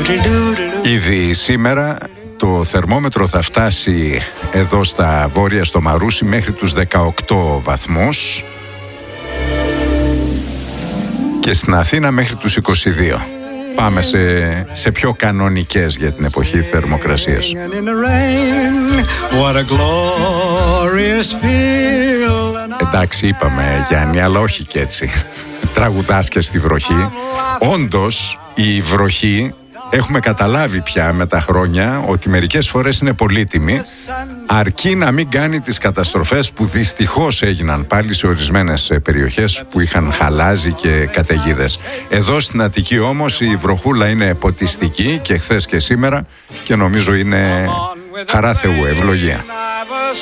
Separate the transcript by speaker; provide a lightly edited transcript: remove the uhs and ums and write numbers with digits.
Speaker 1: Ήδη σήμερα το θερμόμετρο θα φτάσει εδώ στα βόρεια στο Μαρούσι μέχρι τους 18 βαθμούς και στην Αθήνα μέχρι τους 22. Πάμε σε πιο κανονικές για την εποχή θερμοκρασίες. Εντάξει, είπαμε Γιάννη, αλλά όχι και έτσι. Τραγουδάς και στη βροχή. Όντως η βροχή, έχουμε καταλάβει πια με τα χρόνια ότι μερικές φορές είναι πολύτιμη, αρκεί να μην κάνει τις καταστροφές που δυστυχώς έγιναν πάλι σε ορισμένες περιοχές που είχαν χαλάζι και καταιγίδες. Εδώ στην Αττική όμως η βροχούλα είναι ποτιστική και χθες και σήμερα, και νομίζω είναι χαρά Θεού, ευλογία.